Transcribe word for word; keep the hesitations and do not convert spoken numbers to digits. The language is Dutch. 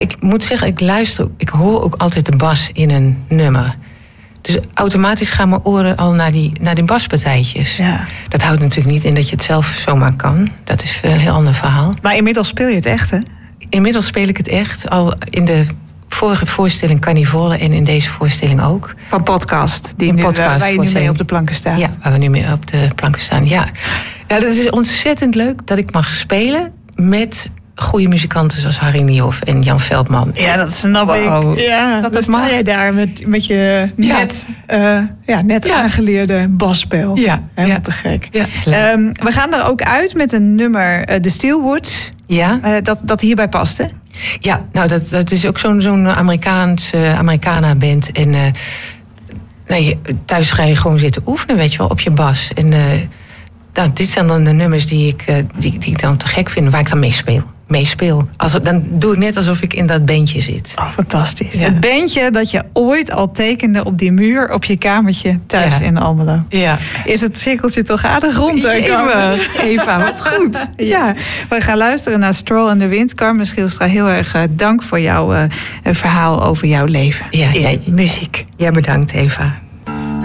Ik moet zeggen, ik luister, ik hoor ook altijd de bas in een nummer. Dus automatisch gaan mijn oren al naar die, naar die baspartijtjes. Ja. Dat houdt natuurlijk niet in dat je het zelf zomaar kan. Dat is een heel ander verhaal. Maar inmiddels speel je het echt, hè? Inmiddels speel ik het echt. Al in de vorige voorstelling Carnivore en in deze voorstelling ook. Van podcast, die Een nu, podcast waar je nu mee op de planken staat. Ja, waar we nu mee op de planken staan, ja. Ja, dat is ontzettend leuk dat ik mag spelen met goede muzikanten zoals Harry Niehoff en Jan Veldman. Ja, dat snap Wow. ik. Ja, dat dan sta jij daar met, met je net, ja. Uh, ja, net ja. aangeleerde basspel. Ja. Helemaal ja. te gek. Ja, um, we gaan er ook uit met een nummer, uh, The Steelwoods. Ja. Uh, dat, dat hierbij past, hè? Ja, nou, dat, dat is ook zo'n, zo'n Amerikaans, uh, Americana-band. En uh, nee, thuis ga je gewoon zitten oefenen, weet je wel, op je bas. En uh, nou, dit zijn dan de nummers die ik, uh, die, die ik dan te gek vind, waar ik dan meespeel. meespeel. Als, dan doe ik net alsof ik in dat bandje zit. Oh, fantastisch. Ja. Het bandje dat je ooit al tekende op die muur op je kamertje thuis ja. in Almelo. Ja. Is het cirkeltje toch aardig rond? Eva, Eva, wat goed. Ja. We gaan luisteren naar Stroll in the Wind. Carmen Schielstra, heel erg uh, dank voor jouw uh, verhaal over jouw leven ja, in nee. muziek. Ja, bedankt Eva.